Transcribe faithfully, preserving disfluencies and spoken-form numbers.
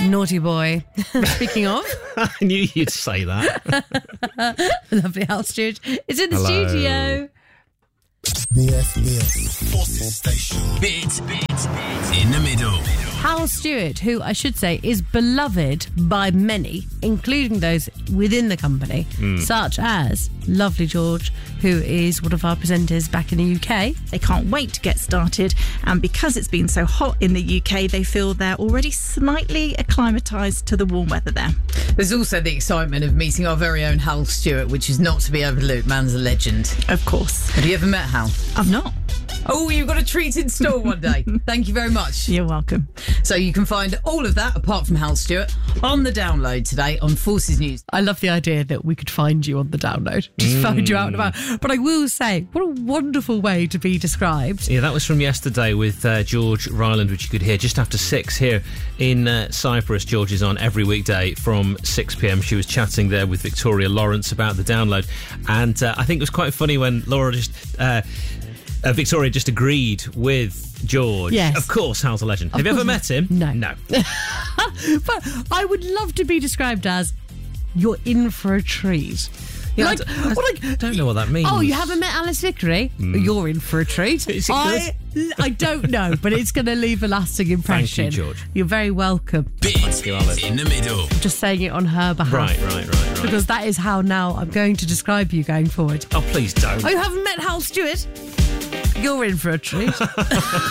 Naughty boy. Speaking of, I knew you'd say that. lovely Hal Stewart is in the Hello. studio. B F, B F. Forces Station. Bit, bit, bit in the middle. Hal Stewart, who I should say is beloved by many, including those within the company, Mm. such as lovely George, who is one of our presenters back in the U K. They can't wait to get started, and because it's been so hot in the U K, they feel they're already slightly acclimatised to the warm weather there. There's also the excitement of meeting our very own Hal Stewart, which is not to be overlooked. Man's a legend. Of course. Have you ever met Hal? I've not. Oh, you've got a treat in store one day. Thank you very much. You're welcome. So you can find all of that, apart from Hal Stewart, on the download today on Forces News. I love the idea that we could find you on the download, just find you out and about. But I will say, what a wonderful way to be described. Yeah, that was from yesterday with uh, George Ryland, which you could hear just after six here in uh, Cyprus. George is on every weekday from six p.m. She was chatting there with Victoria Lawrence about the download. And uh, I think it was quite funny when Laura just... Uh, Uh, Victoria just agreed with George. Yes. Of course, Hal's a legend. Of Have you ever course met him? No. No. But I would love to be described as you're in for a treat. Yeah, like, I, d- I like, don't know what that means. oh, you haven't met Alice Vickery? You're in for a treat. Is it I, I don't know, but it's going to leave a lasting impression. Thank you, George. You're very welcome. Bit, you, Alice. bit in the middle. Just saying it on her behalf. Right, right, right, right. Because that is how now I'm going to describe you going forward. Oh, please don't. Oh, you haven't met Hal Stewart? You're in for a treat.